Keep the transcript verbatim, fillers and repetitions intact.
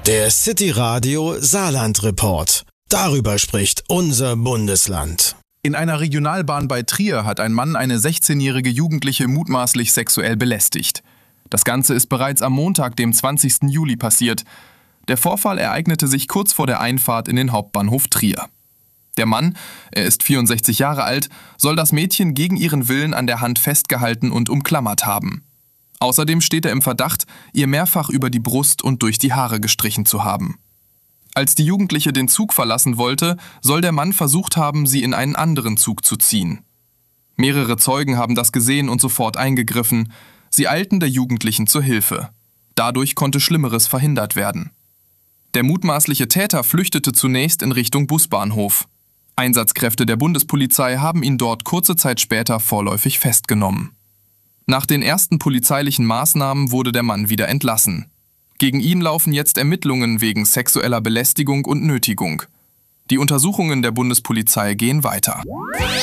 Der City Radio Saarland Report. Darüber spricht unser Bundesland. In einer Regionalbahn bei Trier hat ein Mann eine sechzehnjährige Jugendliche mutmaßlich sexuell belästigt. Das Ganze ist bereits am Montag, dem zwanzigsten Juli, passiert. Der Vorfall ereignete sich kurz vor der Einfahrt in den Hauptbahnhof Trier. Der Mann, er ist vierundsechzig Jahre alt, soll das Mädchen gegen ihren Willen an der Hand festgehalten und umklammert haben. Außerdem steht er im Verdacht, ihr mehrfach über die Brust und durch die Haare gestrichen zu haben. Als die Jugendliche den Zug verlassen wollte, soll der Mann versucht haben, sie in einen anderen Zug zu ziehen. Mehrere Zeugen haben das gesehen und sofort eingegriffen. Sie eilten der Jugendlichen zur Hilfe. Dadurch konnte Schlimmeres verhindert werden. Der mutmaßliche Täter flüchtete zunächst in Richtung Busbahnhof. Einsatzkräfte der Bundespolizei haben ihn dort kurze Zeit später vorläufig festgenommen. Nach den ersten polizeilichen Maßnahmen wurde der Mann wieder entlassen. Gegen ihn laufen jetzt Ermittlungen wegen sexueller Belästigung und Nötigung. Die Untersuchungen der Bundespolizei gehen weiter.